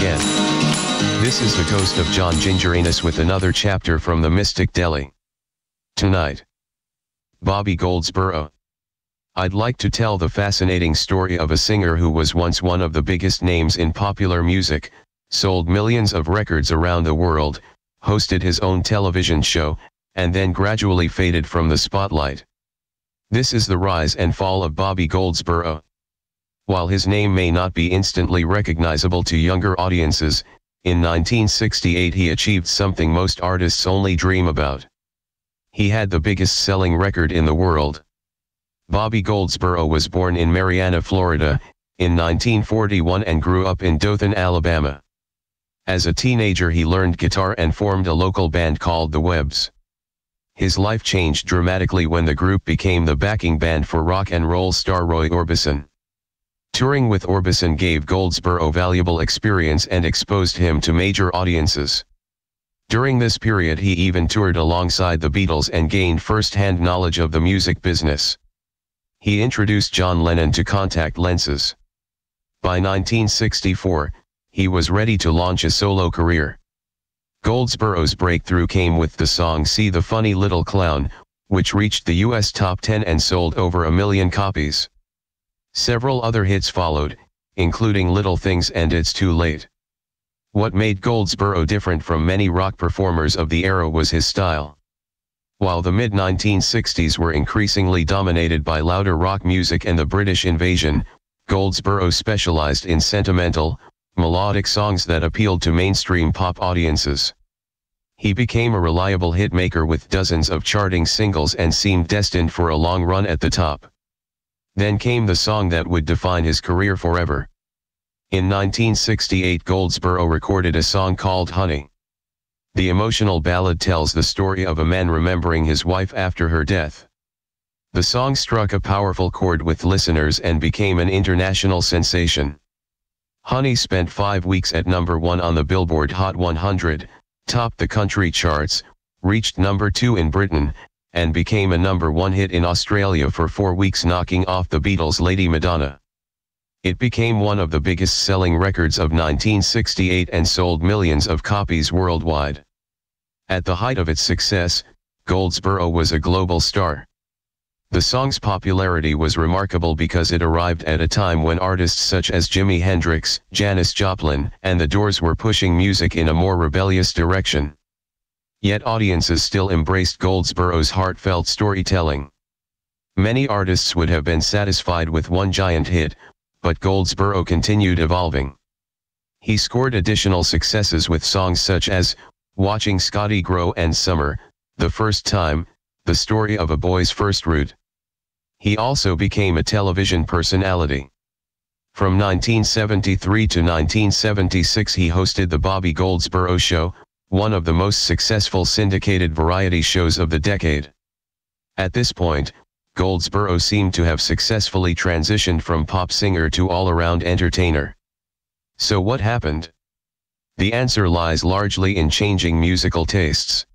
again. This is the ghost of John Gingerinus with another chapter from the Mystic Delhi. Tonight, Bobby Goldsboro. I'd like to tell the fascinating story of a singer who was once one of the biggest names in popular music, sold millions of records around the world, hosted his own television show, and then gradually faded from the spotlight. This is the rise and fall of Bobby Goldsboro. While his name may not be instantly recognizable to younger audiences, in 1968 he achieved something most artists only dream about. He had the biggest selling record in the world. Bobby Goldsboro was born in Marianna, Florida, in 1941 and grew up in Dothan, Alabama. As a teenager he learned guitar and formed a local band called the Webbs. His life changed dramatically when the group became the backing band for rock and roll star Roy Orbison. Touring with Orbison gave Goldsboro valuable experience and exposed him to major audiences. During this period he even toured alongside the Beatles and gained first-hand knowledge of the music business. He introduced John Lennon to contact lenses. By 1964, he was ready to launch a solo career. Goldsboro's breakthrough came with the song See the Funny Little Clown, which reached the US top 10 and sold over 1 million copies. Several other hits followed, including Little Things and It's Too Late. What made Goldsboro different from many rock performers of the era was his style. While the mid-1960s were increasingly dominated by louder rock music and the British invasion, Goldsboro specialized in sentimental, melodic songs that appealed to mainstream pop audiences. He became a reliable hitmaker with dozens of charting singles and seemed destined for a long run at the top. Then came the song that would define his career forever. In 1968 Goldsboro recorded a song called Honey. The emotional ballad tells the story of a man remembering his wife after her death. The song struck a powerful chord with listeners and became an international sensation. Honey spent 5 weeks at number 1 on the Billboard Hot 100, topped the country charts, reached number 2 in Britain, and became a number 1 hit in Australia for 4 weeks, knocking off the Beatles' Lady Madonna. It became one of the biggest selling records of 1968 and sold millions of copies worldwide. At the height of its success, Goldsboro was a global star. The song's popularity was remarkable because it arrived at a time when artists such as Jimi Hendrix, Janis Joplin, and The Doors were pushing music in a more rebellious direction. Yet audiences still embraced Goldsboro's heartfelt storytelling. Many artists would have been satisfied with one giant hit, but Goldsboro continued evolving. He scored additional successes with songs such as Watching Scotty Grow and Summer, The First Time, The Story of a Boy's First Root. He also became a television personality. From 1973 to 1976 he hosted The Bobby Goldsboro Show, one of the most successful syndicated variety shows of the decade. At this point, Goldsboro seemed to have successfully transitioned from pop singer to all-around entertainer. So what happened? The answer lies largely in changing musical tastes.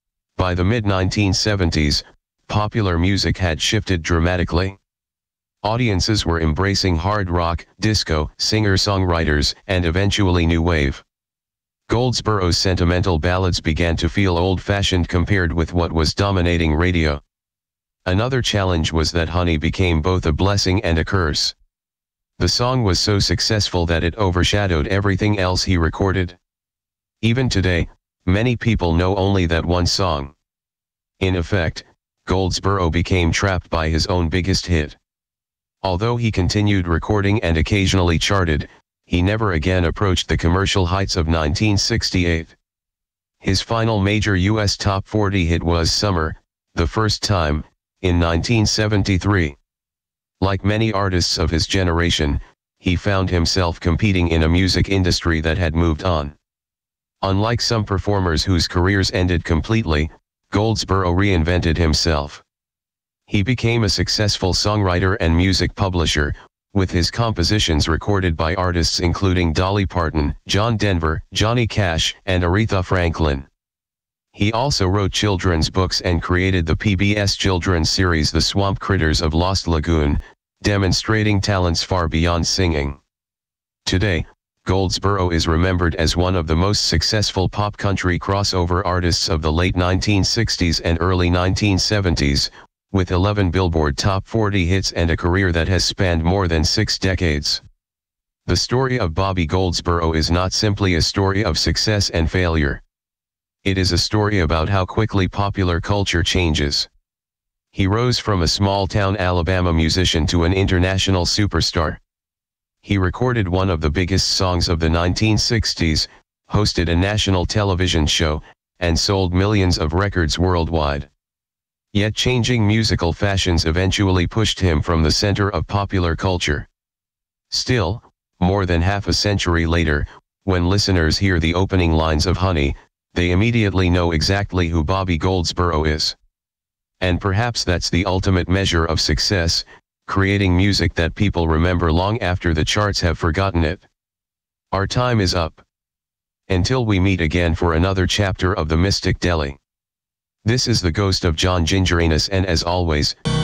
By the mid-1970s, popular music had shifted dramatically. Audiences were embracing hard rock, disco, singer-songwriters, and eventually new wave. Goldsboro's sentimental ballads began to feel old-fashioned compared with what was dominating radio. Another challenge was that Honey became both a blessing and a curse. The song was so successful that it overshadowed everything else he recorded. Even today, many people know only that one song. In effect, Goldsboro became trapped by his own biggest hit. Although he continued recording and occasionally charted, he never again approached the commercial heights of 1968. His final major US top 40 hit was Summer, The First Time, in 1973. Like many artists of his generation, he found himself competing in a music industry that had moved on. Unlike some performers whose careers ended completely, Goldsboro reinvented himself. He became a successful songwriter and music publisher, with his compositions recorded by artists including Dolly Parton, John Denver, Johnny Cash, and Aretha Franklin. He also wrote children's books and created the PBS children's series The Swamp Critters of Lost Lagoon, demonstrating talents far beyond singing. Today, Goldsboro is remembered as one of the most successful pop country crossover artists of the late 1960s and early 1970s, with 11 Billboard Top 40 hits and a career that has spanned more than 6 decades. The story of Bobby Goldsboro is not simply a story of success and failure. It is a story about how quickly popular culture changes. He rose from a small-town Alabama musician to an international superstar. He recorded one of the biggest songs of the 1960s, hosted a national television show, and sold millions of records worldwide. Yet changing musical fashions eventually pushed him from the center of popular culture. Still, more than half a century later, when listeners hear the opening lines of Honey, they immediately know exactly who Bobby Goldsboro is. And perhaps that's the ultimate measure of success, creating music that people remember long after the charts have forgotten it. Our time is up. Until we meet again for another chapter of the Mystic Deli. This is the ghost of John Gingerinas, and as always,